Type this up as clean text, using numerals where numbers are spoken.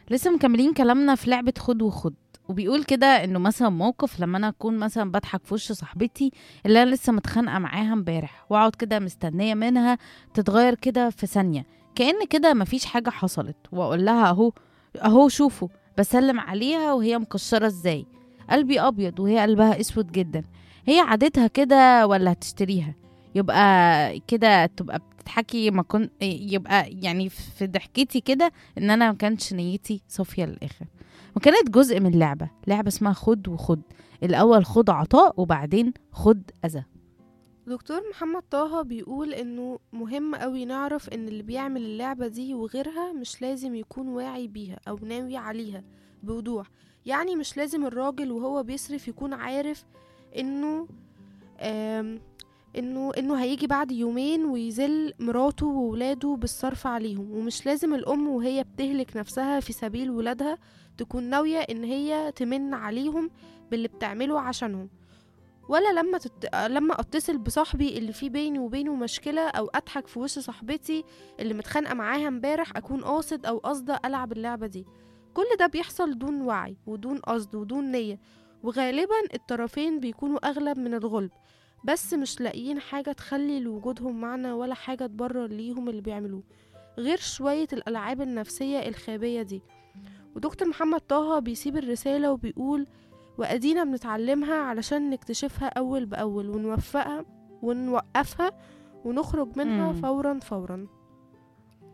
لسه مكملين كلامنا في لعبة خد وخد. وبيقول كده انه مثلا موقف لما انا اكون مثلا بضحك في وش صاحبتي اللي انا لسه متخانقه معاها امبارح، واقعد كده مستنيه منها تتغير كده في ثانيه، كأن كده مفيش حاجه حصلت، واقول لها اهو اهو شوفوا، بسلم عليها وهي مكشره ازاي، قلبي ابيض وهي قلبها اسود جدا. هي عادتها كده ولا هتشتريها؟ يبقى كده تبقى بتضحكي ما كن يبقى يعني في ضحكتي كده ان انا ما كانتش نيتي صافيه للاخر، وكانت جزء من لعبه اسمها خد وخد. الاول خد عطاء وبعدين خد اذى. دكتور محمد طه بيقول انه مهم قوي نعرف ان اللي بيعمل اللعبة دي وغيرها مش لازم يكون واعي بيها او ناوي عليها بوضوح. يعني مش لازم الراجل وهو بيصرف يكون عارف انه آم، انه هيجي بعد يومين ويذل مراته وولاده بالصرف عليهم، ومش لازم الام وهي بتهلك نفسها في سبيل ولادها تكون ناوية ان هي تمن عليهم باللي بتعمله عشانهم. ولا لما اتصل بصاحبي اللي فيه بيني وبينه مشكلة او اضحك في وش صاحبتي اللي متخانقة معاها امبارح اكون قاصد او قاصدة العب اللعبة دي. كل ده بيحصل دون وعي ودون قصد ودون نية، وغالبا الطرفين بيكونوا اغلب من الغلب، بس مش لاقيين حاجة تخلي لوجودهم معنى ولا حاجة تبرر ليهم اللي بيعملوه غير شوية الألعاب النفسية الخابية دي. ودكتور محمد طه بيسيب الرسالة وبيقول: وأدينا بنتعلمها علشان نكتشفها أول بأول ونوفقها ونوقفها ونخرج منها امم فورا فورا.